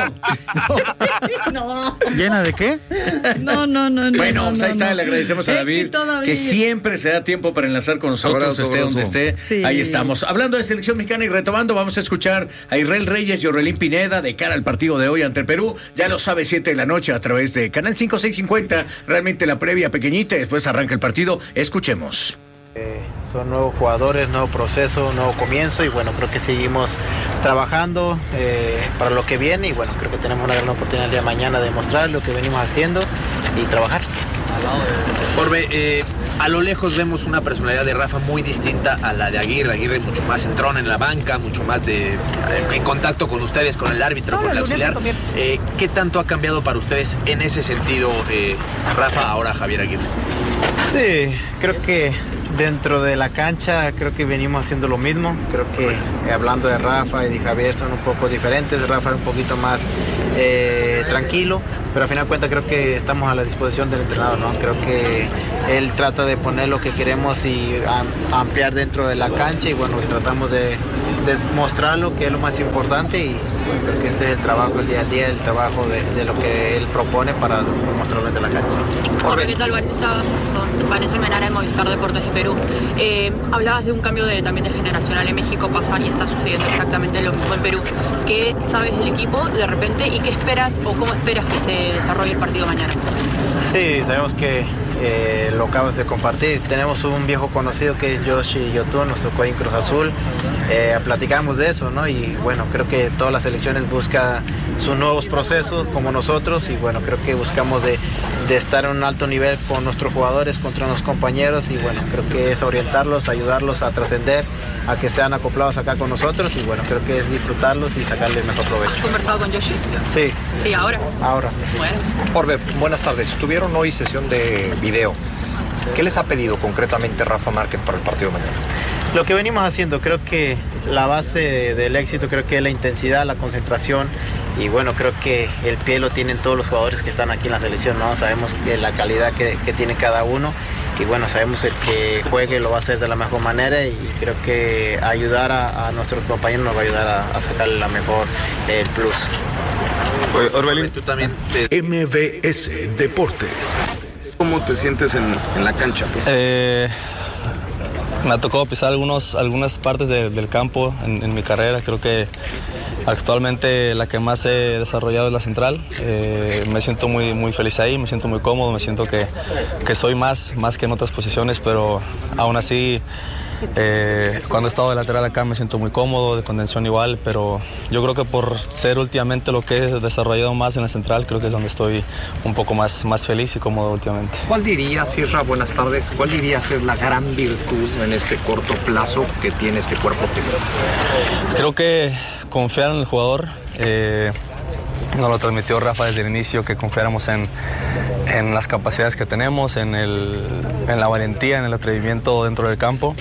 No. ¿Llena de qué? No, no, no. Bueno, no, pues no, ahí está, no. le agradecemos a David, David, que siempre se da tiempo para enlazar con nosotros, abrazo, esté abrazo. donde esté. Sí. Ahí estamos. Hablando de selección mexicana y retomando, vamos a escuchar a Israel Reyes y Orelín Pineda de cara al partido de hoy ante el Perú. Ya lo sabe, siete de la noche a través de Canal cinco, seis cincuenta. Realmente la previa pequeñita, después arranca el partido. Escuchemos. Eh, son nuevos jugadores, nuevo proceso, nuevo comienzo y bueno, creo que seguimos trabajando eh, para lo que viene y bueno, creo que tenemos una gran oportunidad el día de mañana de mostrar lo que venimos haciendo y trabajar. Orbe, eh, a lo lejos vemos una personalidad de Rafa muy distinta a la de Aguirre. Aguirre mucho más entrón en la banca, mucho más de, eh, en contacto con ustedes, con el árbitro, con el auxiliar. Eh, ¿Qué tanto ha cambiado para ustedes en ese sentido, eh, Rafa, ahora Javier Aguirre? Sí, creo que dentro de la cancha creo que venimos haciendo lo mismo. Creo que eh, hablando de Rafa y de Javier son un poco diferentes. Rafa es un poquito más eh, tranquilo, pero a final de cuentas creo que estamos a la disposición del entrenador, ¿no? Creo que él trata de poner lo que queremos y a, ampliar dentro de la cancha y bueno, tratamos de, de mostrar lo que es lo más importante y bueno, creo que este es el trabajo, el día a día, el trabajo de, de lo que él propone para mostrarlo desde la cancha. Hola, ¿qué tal? Vanessa, Vanessa Menara de Movistar Deportes de Perú. Eh, hablabas de un cambio de, también de generacional en México pasar y está sucediendo exactamente lo mismo en Perú. ¿Qué sabes del equipo de repente y qué esperas o cómo esperas que se desarrolle el partido mañana? Sí, sabemos que eh, lo acabas de compartir. Tenemos un viejo conocido que es Yoshi Yotun, nos tocó en Cruz Azul. Eh, platicamos de eso, ¿no? Y bueno, creo que todas las selecciones buscan sus nuevos procesos como nosotros y bueno, creo que buscamos de, de estar en un alto nivel con nuestros jugadores, contra nuestros compañeros y bueno, creo que es orientarlos, ayudarlos a trascender, a que sean acoplados acá con nosotros y bueno, creo que es disfrutarlos y sacarle el mejor provecho. ¿Has conversado con Yoshi? Sí. Sí, ahora. Ahora. Bueno. Orbe, buenas tardes. Tuvieron hoy sesión de video. ¿Qué les ha pedido concretamente Rafa Márquez para el partido de mañana? Lo que venimos haciendo, creo que la base del éxito creo que es la intensidad, la concentración y bueno, creo que el pie lo tienen todos los jugadores que están aquí en la selección, ¿no? Sabemos que la calidad que, que tiene cada uno y bueno, sabemos el que juegue lo va a hacer de la mejor manera y creo que ayudar a, a nuestros compañeros nos va a ayudar a, a sacarle la mejor el plus. Orbelín, tú también. M V S Deportes. ¿Cómo te sientes en, en la cancha? Pues? Eh, me ha tocado pisar algunos, algunas partes de, del campo en, en mi carrera. Creo que actualmente la que más he desarrollado es la central. Eh, me siento muy, muy feliz ahí, me siento muy cómodo, me siento que, que soy más, más que en otras posiciones, pero aún así eh, cuando he estado de lateral acá me siento muy cómodo, de contención igual, pero yo creo que por ser últimamente lo que he desarrollado más en la central, creo que es donde estoy un poco más, más feliz y cómodo últimamente. ¿Cuál dirías, Isra, buenas tardes, cuál dirías es la gran virtud en este corto plazo que tiene este cuerpo técnico? Creo que confiar en el jugador, eh, nos lo transmitió Rafa desde el inicio, que confiáramos en, en las capacidades que tenemos, en, el, en la valentía, en el atrevimiento dentro del campo.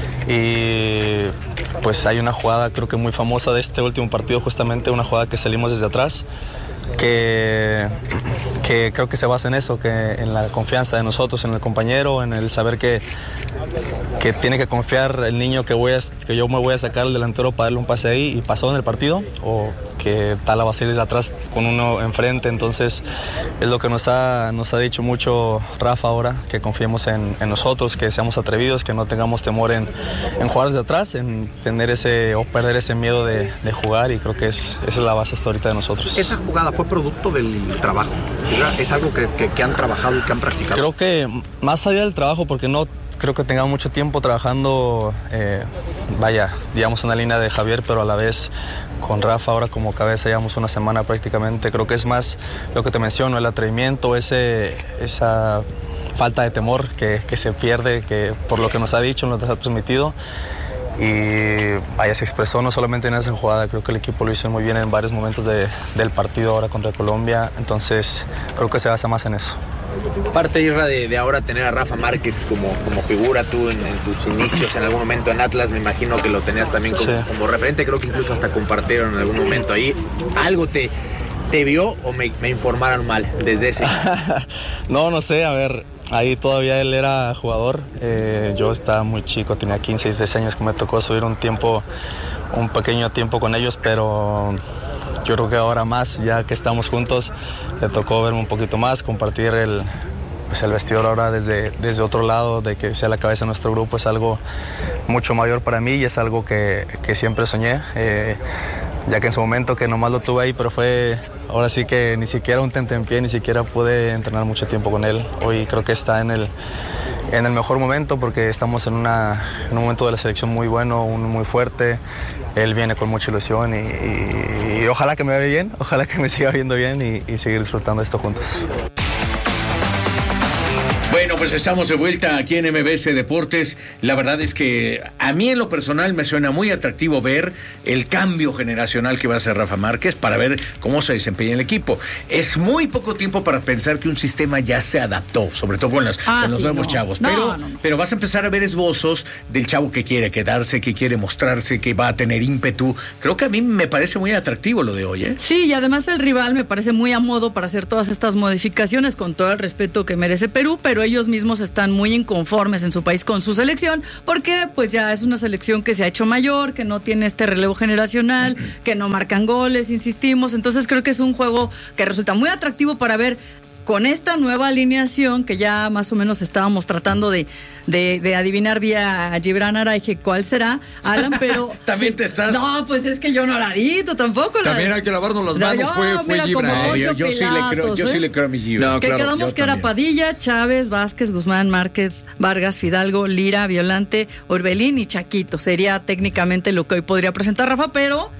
Y pues hay una jugada creo que muy famosa de este último partido, justamente una jugada que salimos desde atrás, que, que creo que se basa en eso, que en la confianza de nosotros, en el compañero, en el saber que, que tiene que confiar el niño que, voy a, que yo me voy a sacar al delantero para darle un pase ahí y pasó en el partido, o que Tala va a salir desde atrás con uno enfrente. Entonces es lo que nos ha, nos ha dicho mucho Rafa ahora, que confiemos en, en nosotros, que seamos atrevidos, que no tengamos temor en, en jugar desde atrás, en tener ese o perder ese miedo de, de jugar, y creo que es, esa es la base hasta ahorita de nosotros. ¿Esa jugada fue producto del trabajo? ¿Es algo que, que, que han trabajado y que han practicado? Creo que más allá del trabajo, porque no creo que tengamos mucho tiempo trabajando, eh, vaya, digamos una línea de Javier, pero a la vez con Rafa ahora como cabeza llevamos una semana prácticamente. Creo que es más lo que te menciono, el atrevimiento, ese, esa falta de temor que, que se pierde, que por lo que nos ha dicho, nos ha transmitido. Y vaya, se expresó no solamente en esa jugada, creo que el equipo lo hizo muy bien en varios momentos de, del partido ahora contra Colombia, entonces creo que se basa más en eso. Parte, Isra, de, de ahora tener a Rafa Márquez como, como figura, tú en, en tus inicios en algún momento en Atlas, me imagino que lo tenías también como, sí. como referente, creo que incluso hasta compartieron en algún momento ahí. ¿Algo te, te vio o me, me informaron mal desde ese? No, no sé, a ver, ahí todavía él era jugador, eh, yo estaba muy chico, tenía quince, dieciséis años, que me tocó subir un tiempo, un pequeño tiempo con ellos, pero yo creo que ahora más, ya que estamos juntos, le tocó verme un poquito más, compartir el, pues el vestidor ahora desde, desde otro lado, de que sea la cabeza de nuestro grupo, es algo mucho mayor para mí y es algo que, que siempre soñé, eh, ya que en su momento que nomás lo tuve ahí, pero fue, ahora sí que ni siquiera un tentempié, ni siquiera pude entrenar mucho tiempo con él. Hoy creo que está en el, en el mejor momento porque estamos en, una, en un momento de la selección muy bueno, un, muy fuerte. Él viene con mucha ilusión y, y, y ojalá que me vea bien, ojalá que me siga viendo bien y, y seguir disfrutando esto juntos. Bueno, pues estamos de vuelta aquí en M B S Deportes. La verdad es que a mí en lo personal me suena muy atractivo ver el cambio generacional que va a hacer Rafa Márquez para ver cómo se desempeña el equipo. Es muy poco tiempo para pensar que un sistema ya se adaptó, sobre todo con, las, ah, con los sí, nuevos no. chavos. No, pero, no, no. pero vas a empezar a ver esbozos del chavo que quiere quedarse, que quiere mostrarse, que va a tener ímpetu. Creo que a mí me parece muy atractivo lo de hoy, ¿eh? Sí, y además el rival me parece muy a modo para hacer todas estas modificaciones con todo el respeto que merece Perú, pero ellos mismos están muy inconformes en su país con su selección, porque pues ya es una selección que se ha hecho mayor, que no tiene este relevo generacional, que no marcan goles, insistimos, entonces creo que es un juego que resulta muy atractivo para ver con esta nueva alineación que ya más o menos estábamos tratando de, de, de adivinar vía Gibran Araige cuál será, Alan, pero... También sí, te estás... No, pues es que yo no haradito tampoco. También la, hay que lavarnos las manos, yo, fue, fue mira, Gibran. Yo, yo, sí le creo, yo ¿eh? sí le creo a mi Gibran. No, que claro, quedamos que también. Era Padilla, Chávez, Vázquez, Guzmán, Márquez, Vargas, Fidalgo, Lira, Violante, Orbelín y Chaquito. Sería técnicamente lo que hoy podría presentar Rafa, pero...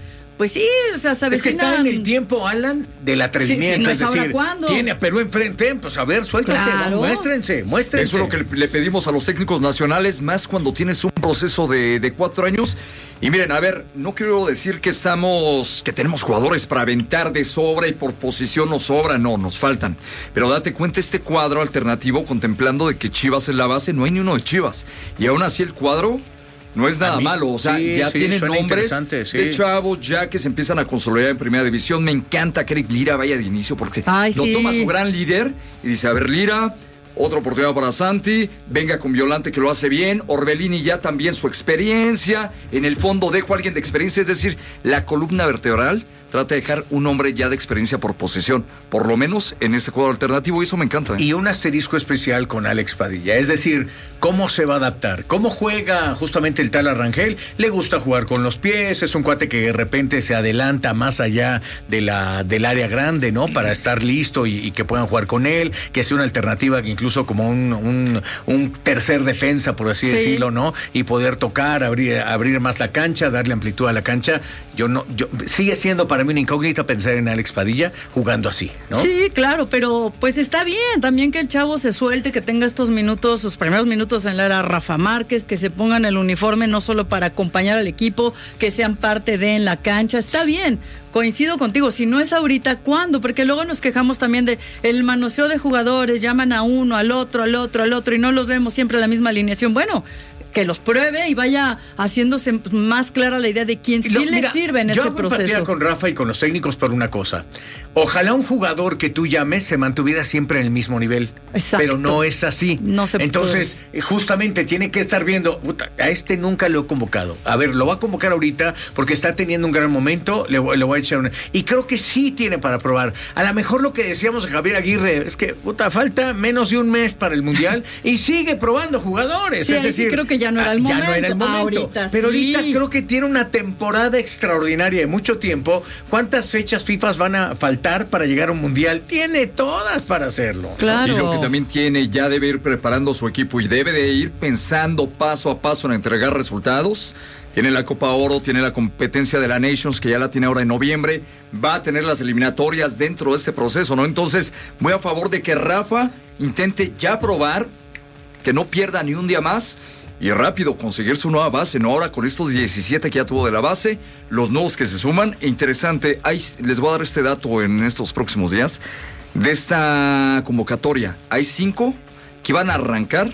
pues sí, o sea, se avecinan... Es que está en el tiempo, Alan, del atrevimiento. Sí, sí, no es es decir, ¿cuándo? tiene a Perú enfrente, pues a ver, suéltate, Claro. muéstrense, muéstrense. Eso es lo que le, le pedimos a los técnicos nacionales, más cuando tienes un proceso de, de cuatro años. Y miren, a ver, no quiero decir que estamos, que tenemos jugadores para aventar de sobra y por posición nos sobra, no, nos faltan. Pero date cuenta, este cuadro alternativo, contemplando de que Chivas es la base, no hay ni uno de Chivas. Y aún así el cuadro no es nada mí, malo, o sea, sí, ya sí, tiene suena nombres interesante, de sí. chavos ya que se empiezan a consolidar en primera división. Me encanta que Eric Lira vaya de inicio porque Ay, lo sí. toma su gran líder y dice, a ver, Lira, otra oportunidad para Santi, venga con Violante que lo hace bien, Orbelini ya también su experiencia, en el fondo dejo a alguien de experiencia, es decir, la columna vertebral trata de dejar un hombre ya de experiencia por posesión, por lo menos en este cuadro alternativo, y eso me encanta. Y un asterisco especial con Alex Padilla, es decir, cómo se va a adaptar, cómo juega justamente el tal Arrangel, le gusta jugar con los pies, es un cuate que de repente se adelanta más allá de la, del área grande, ¿no? Para estar listo y, y que puedan jugar con él, que sea una alternativa que incluso como un, un, un tercer defensa, por así Sí. decirlo, ¿no? Y poder tocar, abrir, abrir más la cancha, darle amplitud a la cancha. Yo no, yo, sigue siendo para mí una incógnita pensar en Alex Padilla jugando así, ¿no? Sí, claro, pero pues está bien también que el chavo se suelte, que tenga estos minutos, sus primeros minutos en la era Rafa Márquez, que se pongan el uniforme no solo para acompañar al equipo, que sean parte de en la cancha, está bien. Coincido contigo, si no es ahorita, ¿cuándo? Porque luego nos quejamos también de el manoseo de jugadores, llaman a uno, al otro, al otro, al otro y no los vemos siempre en la misma alineación. Bueno, que los pruebe y vaya haciéndose más clara la idea de quién sí Lo- le mira, sirve en yo este hago empatía proceso. con Rafa y con los técnicos por una cosa. Ojalá un jugador que tú llames se mantuviera siempre en el mismo nivel. Exacto. Pero no es así. No se Entonces, eh, justamente tiene que estar viendo, puta, a este nunca lo he convocado. A ver, lo va a convocar ahorita porque está teniendo un gran momento, le, voy- le voy a echar una... Y creo que sí tiene para probar. A lo mejor lo que decíamos de Javier Aguirre es que, puta, falta menos de un mes para el Mundial y sigue probando jugadores. Sí, es ahí sí decir, creo que ya no era el ah, ya no momento. era el momento. Ahorita pero sí. ahorita creo que tiene una temporada extraordinaria de mucho tiempo. ¿Cuántas fechas FIFA van a faltar para llegar a un mundial? Tiene todas para hacerlo. Claro. Y lo que también tiene, ya debe ir preparando su equipo y debe de ir pensando paso a paso en entregar resultados. Tiene la Copa Oro, tiene la competencia de la Nations, que ya la tiene ahora en noviembre. Va a tener las eliminatorias dentro de este proceso, ¿no? Entonces, voy a favor de que Rafa intente ya probar, que no pierda ni un día más y rápido conseguir su nueva base, ¿no? Ahora con estos diecisiete que ya tuvo de la base, los nuevos que se suman. E interesante, hay, les voy a dar este dato en estos próximos días. De esta convocatoria, hay cinco que van a arrancar,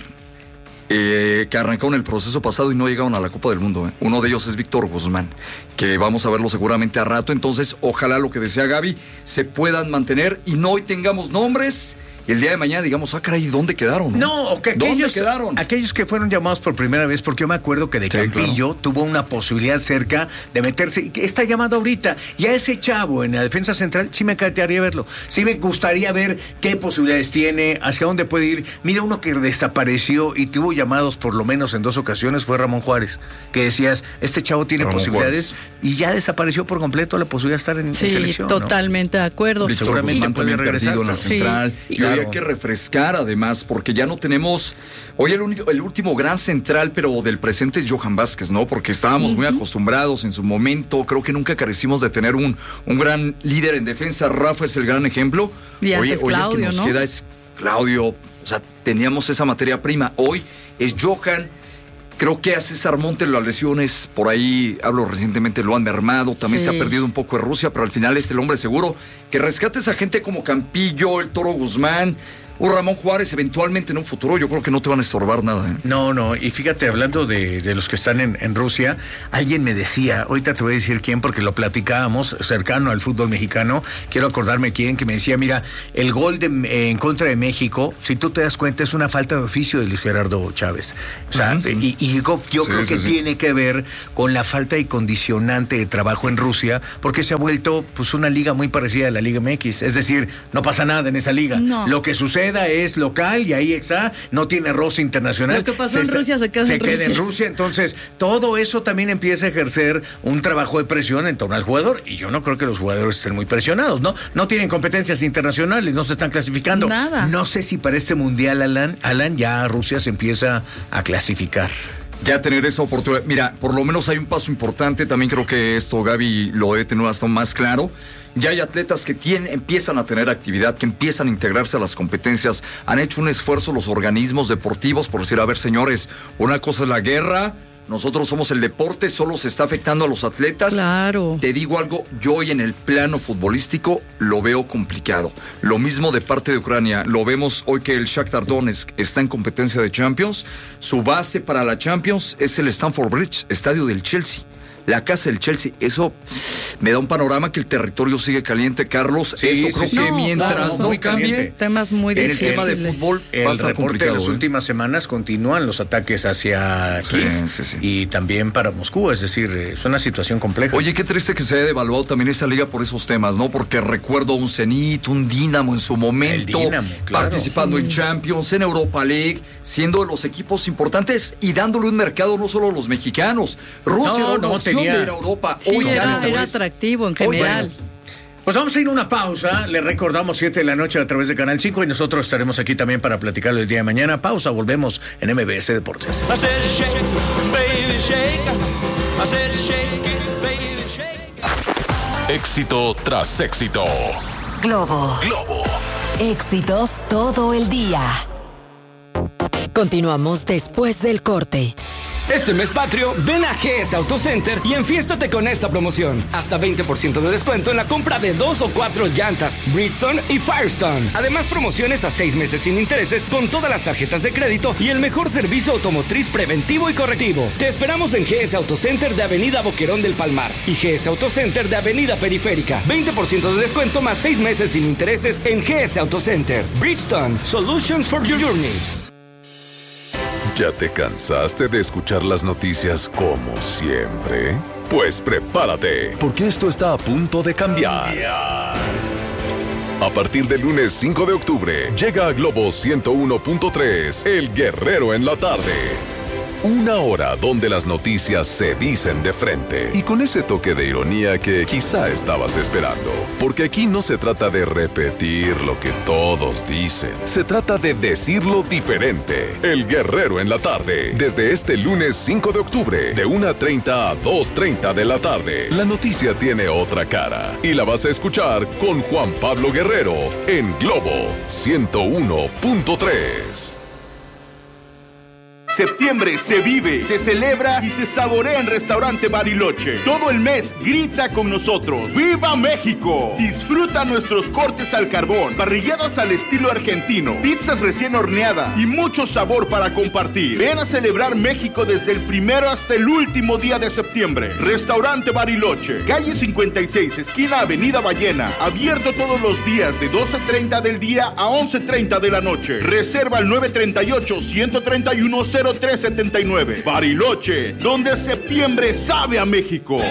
eh, que arrancaron el proceso pasado y no llegaron a la Copa del Mundo. ¿eh? Uno de ellos es Víctor Guzmán, que vamos a verlo seguramente a rato. Entonces, ojalá lo que decía Gaby se puedan mantener y no hoy tengamos nombres. Y el día de mañana digamos, ah, caray, ¿dónde quedaron? No, o que ¿Dónde aquellos, quedaron? aquellos que fueron llamados por primera vez, porque yo me acuerdo que de Sí, Campillo tuvo una posibilidad cerca de meterse, y que está llamado ahorita, y a ese chavo en la defensa central, sí me encantaría verlo, sí me gustaría ver qué posibilidades tiene, hacia dónde puede ir. Mira, uno que desapareció y tuvo llamados por lo menos en dos ocasiones fue Ramón Juárez, que decías, este chavo tiene Ramón posibilidades, Juárez. y ya desapareció por completo la posibilidad de estar en, Sí, en selección, ¿no? totalmente de acuerdo. Víctor Seguramente Guzmán puede también regresar, perdido en la claro. central. Sí, y claro. había que refrescar además, porque ya no tenemos... Hoy el, único, el último gran central, pero del presente es Johan Vázquez, ¿no? Porque estábamos uh-huh. muy acostumbrados en su momento. Creo que nunca carecimos de tener un, un gran líder en defensa. Rafa es el gran ejemplo. Y hoy, antes hoy Claudio, el que nos ¿no? queda es Claudio. O sea, teníamos esa materia prima. Hoy es Johan. Creo que a César Montes las lesiones, por ahí hablo recientemente, lo han mermado. También Sí. se ha perdido un poco de Rusia, pero al final es el hombre seguro. Que rescate a esa gente como Campillo, el Toro Guzmán, un Ramón Juárez, eventualmente en un futuro, yo creo que no te van a estorbar nada. ¿eh? No, no, y fíjate, hablando de, de los que están en, en Rusia, alguien me decía, ahorita te voy a decir quién, porque lo platicábamos cercano al fútbol mexicano, quiero acordarme quién, que me decía, mira, el gol de, eh, en contra de México, si tú te das cuenta, es una falta de oficio de Luis Gerardo Chávez. O sea, uh-huh. y, y yo, yo sí, creo sí, que sí. tiene que ver con la falta de condicionante de trabajo en Rusia, porque se ha vuelto pues una liga muy parecida a la Liga M X, es decir, no pasa nada en esa liga. No. Lo que suceda es local y ahí está, no tiene roce internacional. Lo que pasó en Rusia se queda se en queda Rusia. en Rusia. Entonces, todo eso también empieza a ejercer un trabajo de presión en torno al jugador. Y yo no creo que los jugadores estén muy presionados, ¿no? No tienen competencias internacionales, no se están clasificando. Nada. No sé si para este mundial, Alan, Alan, ya Rusia se empieza a clasificar. ya tener esa oportunidad. Mira, por lo menos hay un paso importante, también creo que esto Gaby lo debe tener hasta más claro. Ya hay atletas que tienen, empiezan a tener actividad, que empiezan a integrarse a las competencias, han hecho un esfuerzo los organismos deportivos por decir, a ver señores, una cosa es la guerra, nosotros somos el deporte, solo se está afectando a los atletas. Claro. Te digo algo, yo hoy en el plano futbolístico lo veo complicado. Lo mismo de parte de Ucrania, lo vemos hoy que el Shakhtar Donetsk está en competencia de Champions, su base para la Champions es el Stamford Bridge, estadio del Chelsea. La casa del Chelsea, eso me da un panorama que el territorio sigue caliente, Carlos. Sí, eso sí, creo sí. que No, mientras no, no, muy cambie, caliente. Temas muy en difíciles. el tema de fútbol El va a estar reporte complicado. de las ¿eh? últimas semanas continúan los ataques hacia Kiev sí, sí. y también para Moscú, es decir, es una situación compleja. Oye, qué triste que se haya devaluado también esa liga por esos temas, ¿no? Porque recuerdo un Zenit, un Dinamo en su momento, El Dinamo, claro. participando Sí. en Champions, en Europa League, siendo de los equipos importantes y dándole un mercado no solo a los mexicanos. Rusia No, era una no, opción tenía- de ir a Europa. Sí, Hoy ya era, no era es. atractivo en Hoy, general. bueno, Pues vamos a ir a una pausa, le recordamos siete de la noche a través de Canal cinco y nosotros estaremos aquí también para platicarlo el día de mañana. Pausa, volvemos en M B S Deportes. Éxito tras éxito. Globo. Globo. Éxitos todo el día. Continuamos después del corte. Este mes patrio, ven a G S Auto Center y enfiéstate con esta promoción. Hasta veinte por ciento de descuento en la compra de dos o cuatro llantas, Bridgestone y Firestone. Además, promociones a seis meses sin intereses con todas las tarjetas de crédito y el mejor servicio automotriz preventivo y correctivo. Te esperamos en G S Auto Center de Avenida Boquerón del Palmar y G S Auto Center de Avenida Periférica. veinte por ciento de descuento más seis meses sin intereses en G S Auto Center. Bridgestone, Solutions for Your Journey. ¿Ya te cansaste de escuchar las noticias como siempre? Pues prepárate, porque esto está a punto de cambiar. A partir del lunes cinco de octubre, llega a Globo ciento uno punto tres, El Guerrero en la tarde. Una hora donde las noticias se dicen de frente y con ese toque de ironía que quizá estabas esperando. Porque aquí no se trata de repetir lo que todos dicen, se trata de decirlo diferente. El Guerrero en la tarde, desde este lunes cinco de octubre, de una treinta a dos treinta de la tarde. La noticia tiene otra cara y la vas a escuchar con Juan Pablo Guerrero en Globo ciento uno punto tres. Septiembre se vive, se celebra y se saborea en Restaurante Bariloche. Todo el mes grita con nosotros. ¡Viva México! Disfruta nuestros cortes al carbón, parrilladas al estilo argentino, pizzas recién horneadas y mucho sabor para compartir. Ven a celebrar México desde el primero hasta el último día de septiembre. Restaurante Bariloche, calle cincuenta y seis, esquina Avenida Ballena. Abierto todos los días de doce treinta del día a once treinta de la noche. Reserva al nueve treinta y ocho, ciento treinta y uno, cero tres setenta y nueve. Bariloche, donde septiembre sabe a México.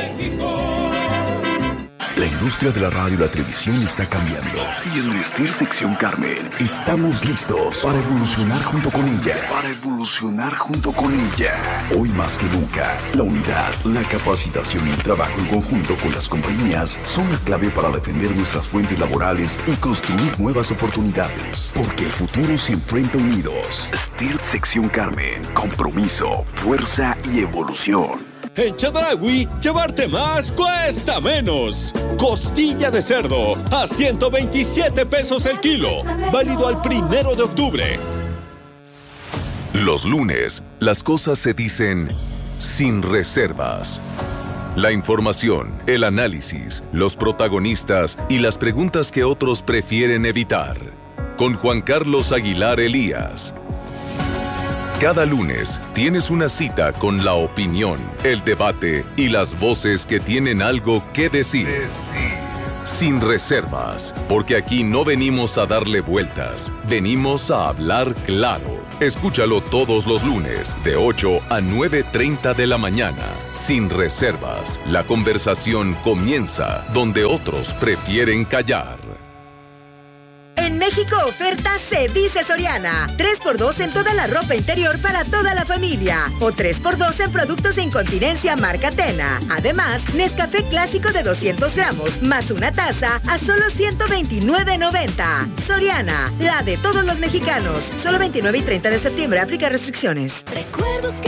La industria de la radio y la televisión está cambiando. Y en Vestir Sección Carmen estamos listos para evolucionar junto con ella. Para evolucionar junto con ella. Hoy más que nunca, la unidad, la capacitación y el trabajo en conjunto con las compañías son la clave para defender nuestras fuentes laborales y construir nuevas oportunidades. Porque el futuro se enfrenta unidos. Vestir Sección Carmen. Compromiso, fuerza y evolución. En Chedraui, llevarte más cuesta menos. Costilla de cerdo a ciento veintisiete pesos el kilo. Válido al primero de octubre. Los lunes, las cosas se dicen sin reservas. La información, el análisis, los protagonistas y las preguntas que otros prefieren evitar. Con Juan Carlos Aguilar Elías. Cada lunes tienes una cita con la opinión, el debate y las voces que tienen algo que decir. Sin reservas, porque aquí no venimos a darle vueltas, venimos a hablar claro. Escúchalo todos los lunes de ocho a nueve treinta de la mañana. Sin reservas, la conversación comienza donde otros prefieren callar. En México oferta se dice Soriana. tres por dos en toda la ropa interior para toda la familia. O tres por dos en productos de incontinencia marca Tena. Además, Nescafé clásico de doscientos gramos más una taza a solo ciento veintinueve noventa. Soriana, la de todos los mexicanos. Solo veintinueve y treinta de septiembre. Aplica restricciones. Recuerdos que